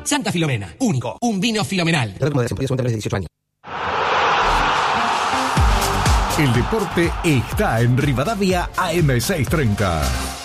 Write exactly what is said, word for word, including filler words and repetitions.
Santa Filomena, único, un vino filomenal. dieciocho años. El deporte está en Rivadavia A M seiscientos treinta.